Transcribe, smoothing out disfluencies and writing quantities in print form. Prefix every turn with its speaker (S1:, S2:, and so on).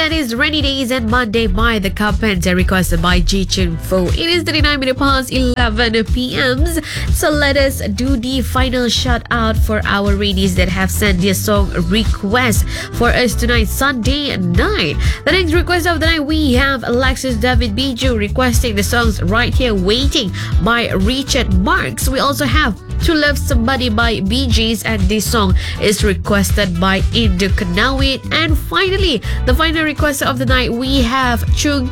S1: That is Rainy Days and Monday by The Carpenter, requested by Ji Chun Fo. It is 39 minutes past 11 p.m. So let us do the final shout out for our ladies that have sent their song request for us tonight, Sunday night. The next request of the night, we have Alexis David Biju requesting the songs Right Here Waiting by Richard Marks. We also have To Love Somebody by Bee Gees, and this song is requested by Indu Kanawit. And finally, the final request of the night, we have Chung